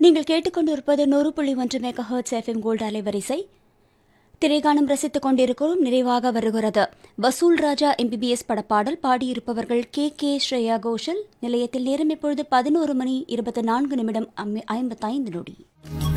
நீங்கள் கேட்டுக்கொண்டிருப்பது 100.1 megahertz FM gold அலைவரிசை. திரைகானம் ரசித்துக் கொண்டிருக்கிறோம். நிறைவாக வருகிறது வசூல் ராஜா எம்பிபிஎஸ் படப்பாடல். பாடியிருப்பவர்கள் கே ஸ்ரேயா கோஷல். நிலையத்தில் நேரம் இப்பொழுது 11 மணி 24 நிமிடம் 55 நொடி.